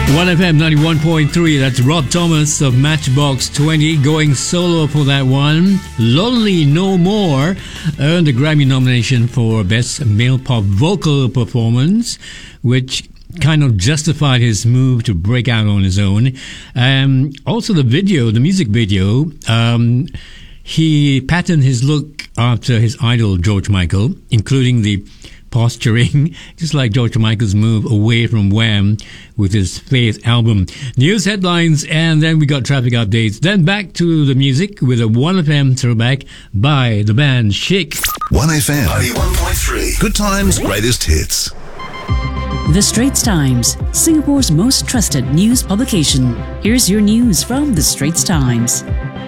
1FM 91.3, that's Rob Thomas of Matchbox 20 going solo for that one. Lonely No More earned a Grammy nomination for Best Male Pop Vocal Performance, which kind of justified his move to break out on his own. Also the music video, he patterned his look after his idol George Michael, including the posturing, just like George Michael's move away from Wham with his Faith album. News headlines, and then we got traffic updates. Then back to the music with a 1FM throwback by the band Chic. 1FM 91.3. Good times, greatest hits. The Straits Times, Singapore's most trusted news publication. Here's your news from The Straits Times.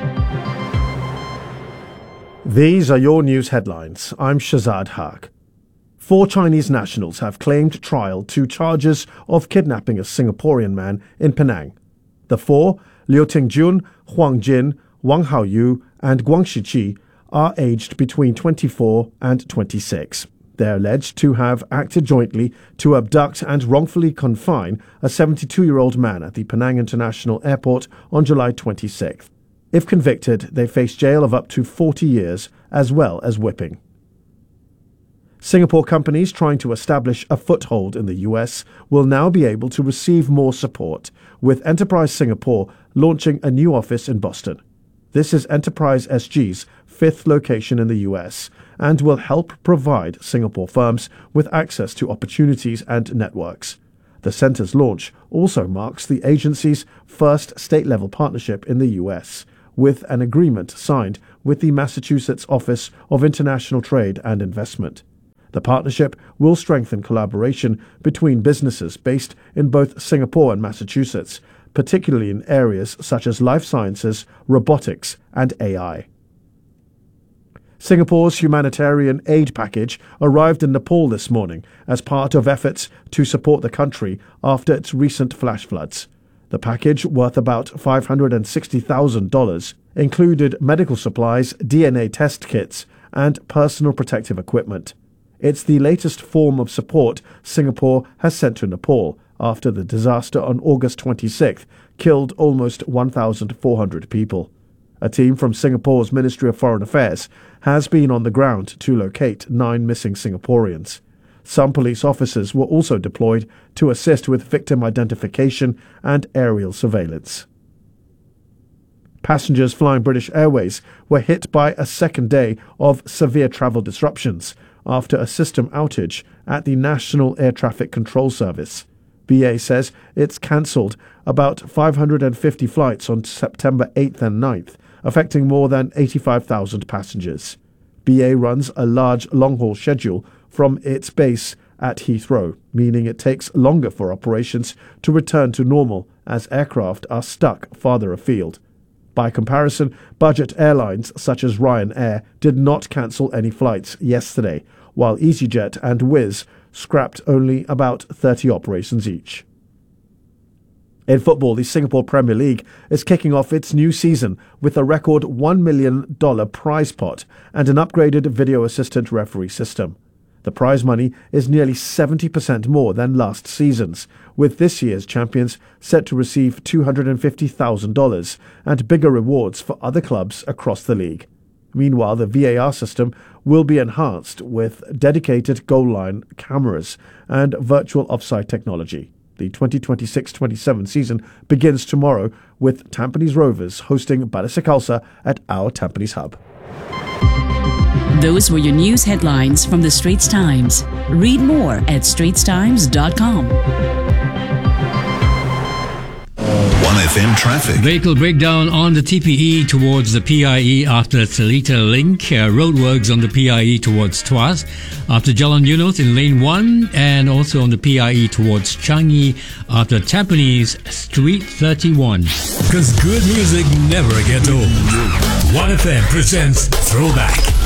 These are your news headlines. I'm Shazad Haq. 4 Chinese nationals have claimed trial to charges of kidnapping a Singaporean man in Penang. The 4, Liu Tingjun, Huang Jin, Wang Haoyu, and Guang Shiqi, are aged between 24 and 26. They're alleged to have acted jointly to abduct and wrongfully confine a 72-year-old man at the Penang International Airport on July 26th. If convicted, they face jail of up to 40 years as well as whipping. Singapore companies trying to establish a foothold in the US will now be able to receive more support, with Enterprise Singapore launching a new office in Boston. This is Enterprise SG's 5th location in the US and will help provide Singapore firms with access to opportunities and networks. The centre's launch also marks the agency's first state-level partnership in the US, with an agreement signed with the Massachusetts Office of International Trade and Investment. The partnership will strengthen collaboration between businesses based in both Singapore and Massachusetts, particularly in areas such as life sciences, robotics, and AI. Singapore's humanitarian aid package arrived in Nepal this morning as part of efforts to support the country after its recent flash floods. The package, worth about $560,000, included medical supplies, DNA test kits, and personal protective equipment. It's the latest form of support Singapore has sent to Nepal after the disaster on August 26th killed almost 1,400 people. A team from Singapore's Ministry of Foreign Affairs has been on the ground to locate 9 missing Singaporeans. Some police officers were also deployed to assist with victim identification and aerial surveillance. Passengers flying British Airways were hit by a second day of severe travel disruptions after a system outage at the National Air Traffic Control Service. BA says it's cancelled about 550 flights on September 8th and 9th, affecting more than 85,000 passengers. BA runs a large long-haul schedule from its base at Heathrow, meaning it takes longer for operations to return to normal as aircraft are stuck farther afield. By comparison, budget airlines such as Ryanair did not cancel any flights yesterday, while EasyJet and Wizz scrapped only about 30 operations each. In football, the Singapore Premier League is kicking off its new season with a record $1 million prize pot and an upgraded video assistant referee system. The prize money is nearly 70% more than last season's, with this year's champions set to receive $250,000 and bigger rewards for other clubs across the league. Meanwhile, the VAR system will be enhanced with dedicated goal line cameras and virtual offside technology. The 2026-27 season begins tomorrow with Tampines Rovers hosting Balestier Khalsa at our Tampines hub. Those were your news headlines from The Straits Times. Read more at straitstimes.com. 1FM traffic. Vehicle breakdown on the TPE towards the PIE after Seletar Link. Roadworks on the PIE towards Tuas after Jalan Eunos in lane 1, and also on the PIE towards Changi after Tampines Street 31. Because good music never gets old. 1FM presents Throwback.